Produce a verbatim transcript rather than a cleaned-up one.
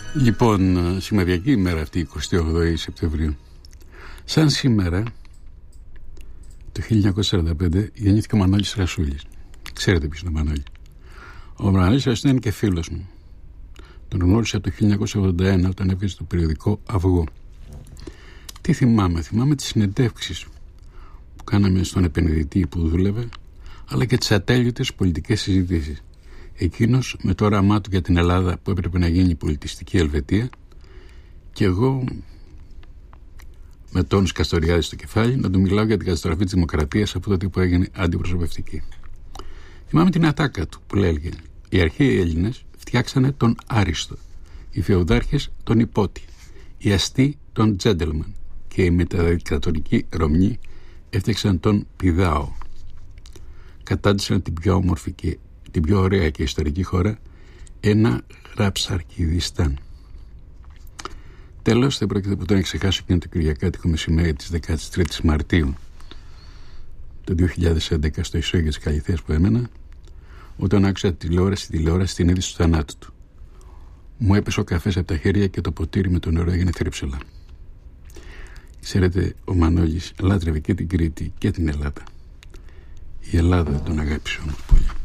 Λοιπόν, σημαδιακή ημέρα αυτή, εικοστή όγδοη Σεπτεμβρίου. Σαν σήμερα, το χίλια εννιακόσια σαράντα πέντε, γεννήθηκε ο Μανώλης Ρασούλης. Ξέρετε ποιος είναι ο Μανώλης. Ο Μανώλης Ρασούλης είναι και φίλος μου. Τον γνώρισα από το χίλια εννιακόσια ογδόντα ένα, όταν έβγαζε το περιοδικό Αυγό. Τι θυμάμαι, θυμάμαι τις συνεντεύξεις που κάναμε στον επενδυτή που δούλευε, αλλά και τις ατέλειωτες πολιτικές συζητήσεις. Εκείνος με το όραμά του για την Ελλάδα που έπρεπε να γίνει πολιτιστική Ελβετία, και εγώ με τον Καστοριάδη στο κεφάλι να του μιλάω για την καταστροφή της δημοκρατίας από τότε που έγινε αντιπροσωπευτική. Θυμάμαι την ατάκα του που λέγε: οι αρχαίοι Έλληνες φτιάξανε τον άριστο, οι φεουδάρχες τον υπότη, οι αστεί τον τζέντελμαν και οι μεταδικτατορικοί Ρωμνοί έφτιαξαν τον πηδάο. Κατάντησαν την πιο όμορφη και την πιο ωραία και ιστορική χώρα, ένα γραψαρκιδιστάν. Τέλος, δεν πρόκειται ποτέ να ξεχάσω εκείνο το κυριακάτικο μεσημέρι της δεκατρείς Μαρτίου το δύο χιλιάδες έντεκα στο Ισόγειο της Καλυθέας που έμενα, όταν άκουσα τη τηλεόραση, τη τηλεόραση την είδηση του θανάτου του. Μου έπεσε ο καφές από τα χέρια και το ποτήρι με το νερό έγινε θρύψελα. Ξέρετε, ο Μανώλης λάτρευε και την Κρήτη και την Ελλάδα. Η Ελλάδα δεν τον αγάπησε όμως πολύ.